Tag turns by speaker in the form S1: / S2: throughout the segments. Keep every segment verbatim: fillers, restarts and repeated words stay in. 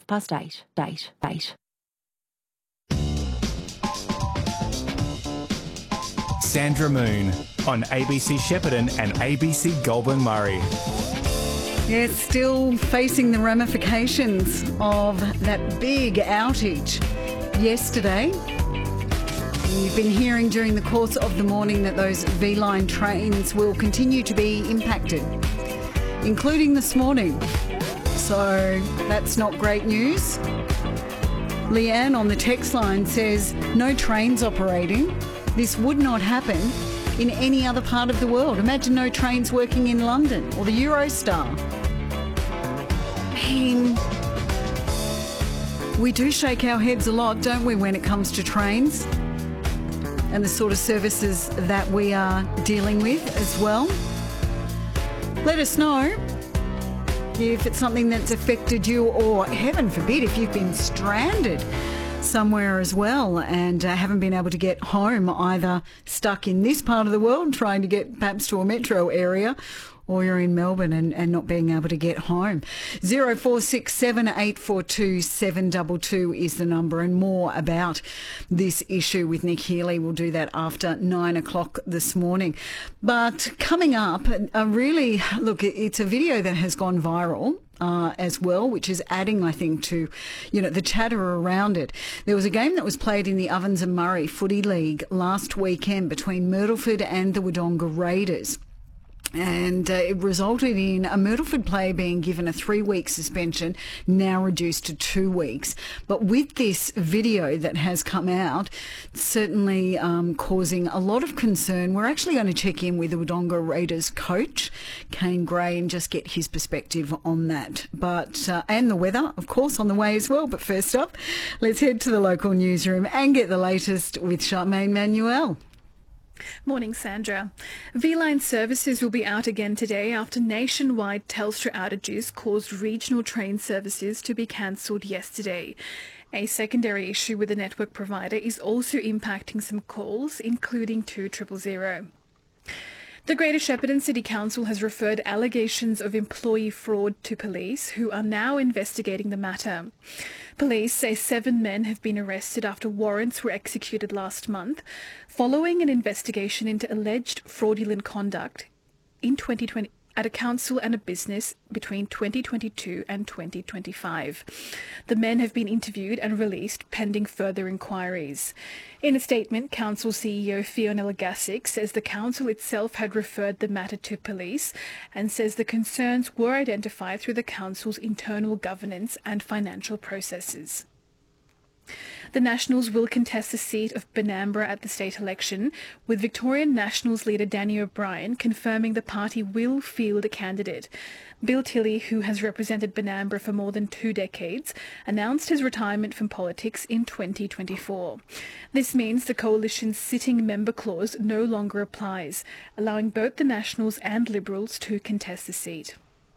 S1: past eight, eight, eight.
S2: Sandra Moon on A B C Shepparton and A B C Goulburn Murray.
S3: Yeah, still facing the ramifications of that big outage yesterday. You've been hearing during the course of the morning that those V-Line trains will continue to be impacted, including this morning. So that's not great news. Leanne on the text line says, no trains operating. This would not happen in any other part of the world. Imagine no trains working in London or the Eurostar. I mean, we do shake our heads a lot, don't we, when it comes to trains and the sort of services that we are dealing with as well. Let us know if it's something that's affected you, or heaven forbid, if you've been stranded somewhere as well and uh, haven't been able to get home, either stuck in this part of the world trying to get perhaps to a metro area, or you're in Melbourne and, and not being able to get home. zero four six seven eight four two seven two two is the number, and more about this issue with Nick Healy. We'll do that after nine o'clock this morning. But coming up, a really, look, it's a video that has gone viral Uh, as well, which is adding, I think, to, you know, the chatter around it. There was a game that was played in the Ovens and Murray Footy League last weekend between Myrtleford and the Wodonga Raiders. And uh, it resulted in a Myrtleford player being given a three-week suspension, now reduced to two weeks. But with this video that has come out, certainly um, causing a lot of concern. We're actually going to check in with the Wodonga Raiders coach, Kane Gray, and just get his perspective on that. But uh, and the weather, of course, on the way as well. But first up, let's head to the local newsroom and get the latest with Charmaine Manuel.
S4: Morning, Sandra. V-Line services will be out again today after nationwide Telstra outages caused regional train services to be cancelled yesterday. A secondary issue with the network provider is also impacting some calls, including two triple zero. The Greater Shepparton City Council has referred allegations of employee fraud to police, who are now investigating the matter. Police say seven men have been arrested after warrants were executed last month, following an investigation into alleged fraudulent conduct in twenty twenty at a council and a business between twenty twenty-two and twenty twenty-five. The men have been interviewed and released pending further inquiries. In a statement, Council C E O Fiona Gassick says the council itself had referred the matter to police and says the concerns were identified through the council's internal governance and financial processes. The Nationals will contest the seat of Benambra at the state election, with Victorian Nationals leader Danny O'Brien confirming the party will field a candidate. Bill Tilley, who has represented Benambra for more than two decades, announced his retirement from politics in twenty twenty-four. This means the coalition's sitting member clause no longer applies, allowing both the Nationals and Liberals to contest the seat.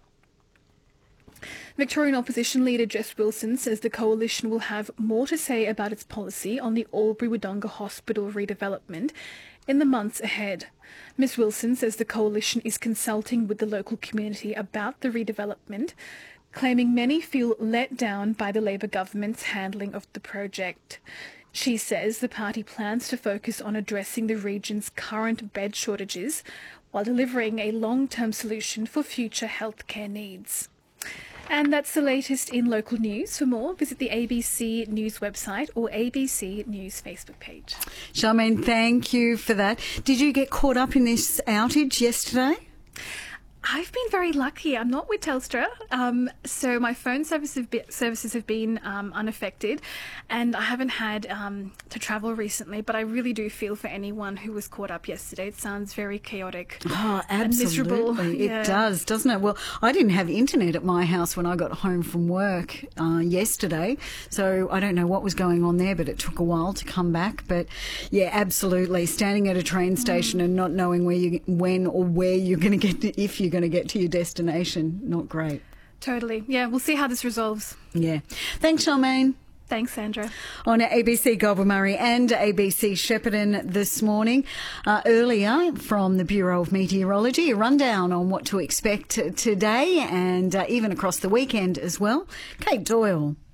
S4: Victorian opposition leader Jess Wilson says the coalition will have more to say about its policy on the Albury-Wodonga Hospital redevelopment in the months ahead. Miz Wilson says the coalition is consulting with the local community about the redevelopment, claiming many feel let down by the Labor government's handling of the project. She says the party plans to focus on addressing the region's current bed shortages while delivering a long-term solution for future healthcare needs. And that's the latest in local news. For more, visit the A B C News website or A B C News Facebook page.
S3: Charmaine, thank you for that. Did you get caught up in this outage yesterday?
S4: I've been very lucky. I'm not with Telstra, um, so my phone service have be- services have been um, unaffected, and I haven't had um, to travel recently, but I really do feel for anyone who was caught up yesterday. It sounds very chaotic
S3: oh,
S4: and miserable.
S3: Absolutely.
S4: Yeah.
S3: It does, doesn't it? Well, I didn't have internet at my house when I got home from work uh, yesterday, so I don't know what was going on there, but it took a while to come back. But yeah, absolutely. Standing at a train station mm. and not knowing where you, when or where you're going to get to, if you're going to get to your destination, not great.
S4: Totally. Yeah, we'll see how this resolves.
S3: Yeah. Thanks, Charmaine.
S4: Thanks, Sandra.
S3: On A B C Goulburn Murray and A B C Shepparton this morning. Uh, earlier from the Bureau of Meteorology, a rundown on what to expect today and uh, even across the weekend as well. Kate Doyle.